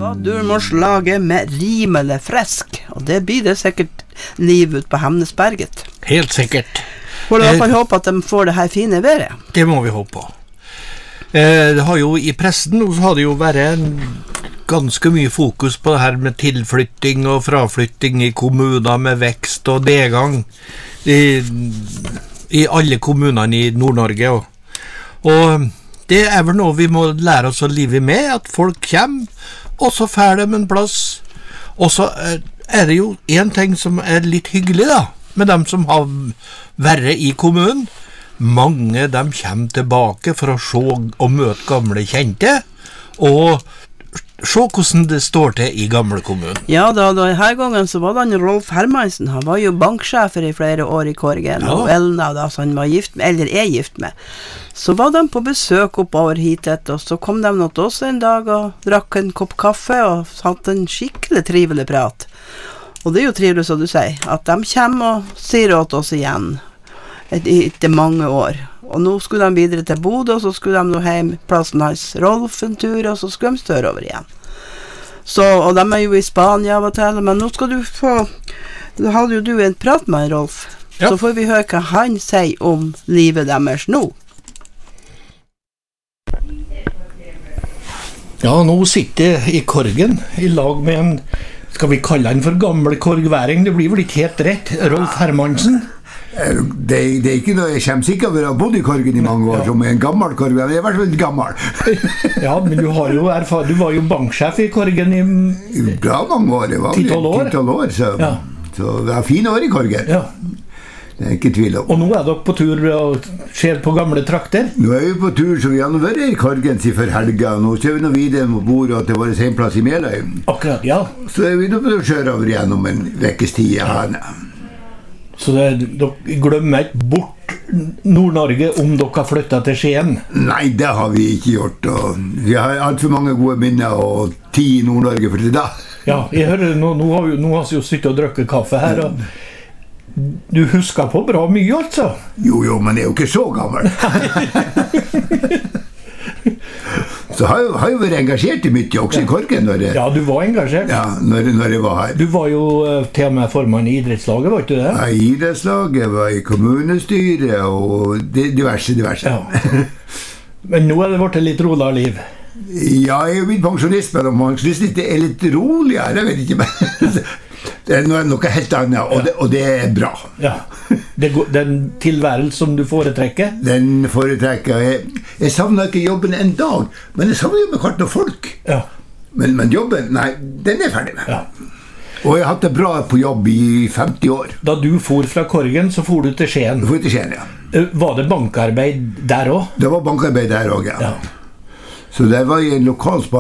skal Durmors lage med rimelig fresk, og det blir det sikkert liv ut på Hemnesberget. Helt sikkert. Får du i hvert fall håpe at de får det her fine været. Det må vi håpe på. Det har jo i pressen så har det jo vært ganske mye fokus på det her med tilflytting og fraflytting i kommuner med vekst og nedgang i alle kommunene i Nord-Norge. Og det vel noe vi må lære oss å leve med, at folk kommer, og så fer de en plass. Og så det jo en ting som litt hyggelig da, med dem som har vært i kommunen. Mange dem kommer tilbake for å se og møte gamle kjente, og se hvordan det står til i gamle kommunen. Ja, denne gangen så var det Rolf Hermansen. Han var jo banksjefer i flere år i Korgen, ja. Og Elna da, som han var gift med, eller gift med. Så var de på besøk oppover hit etter, og så kom de nå til oss en dag og drakk en kopp kaffe og satt en skikkelig trivelig prat. Og det jo trivelig, som du sier, at de kommer og sier åt oss igjen etter mange år. Og nå skulle de videre til Bodø, og så skulle de nå hjem plassen hans Rolf en tur, og så skulle de støre over igjen. Så, og de jo i Spania av og til, men nå skal du få, da hadde jo du en prat med Rolf, ja. Så får vi høre hva han sier om livet deres nå. Ja, nå sitter jeg i Korgen i lag med en, skal vi kalle han for gamle korgværing, det blir vel ikke helt rett, Rolf Hermansen. Det ikke noe, jeg kommer sikkert over å ha bodd i Korgen i mange år, ja. Som en gammel korgværing, jeg vært veldig gammel. Ja, men du har jo du var jo banksjef i Korgen i bra mange år, det var 10-12 år, så det fine år i Korgen. Ja. Det ikke tvil om. Og nå dere på tur og ser på gamle trakter? Nå vi på tur, så vi har nå vært i Korgen for helga. Nå ser vi nå videre mot bordet til vår hjemplass i Meløy. Akkurat, ja. Så vi nå på å kjøre over igjen om en vekkes tid. Ja. Så dere glemmer ikke bort Nord-Norge om dere har flyttet til Skien? Nei, det har vi ikke gjort. Og vi har alt for mange gode minner og tid i Nord-Norge for det da. Ja, jeg hører, nå har vi jo sittet og drukket kaffe her, og du husker på bra mye, altså? Jo, men jeg jo ikke så gammel. Så har jeg vært engasjert i mye også i Korgen. Ja, du var engasjert. Ja, når jeg var her. Du var jo til og med formann i idrettslaget, var ikke det? Ja, i idrettslaget, var i kommunestyret og diverse. Ja. Men nå det vært litt roligere liv. Ja, jeg jo blitt pensjonist, men pensjonist litt roligere, jeg vet ikke, men det noe helt annet, og det bra. Ja. Den tilværelse som du foretrekker? Den foretrekker jeg savner ikke jobben en dag, men jeg savner jobben kvart noen folk. Ja. Men jobben, nei, den ferdig med. Ja. Og jeg har hatt det bra på jobb i 50 år. Da du for fra Korgen, så for du til Skien? Jeg for til Skien, ja. Var det bankarbeid der også? Det var bankarbeid der også, ja. Så det var i en lokal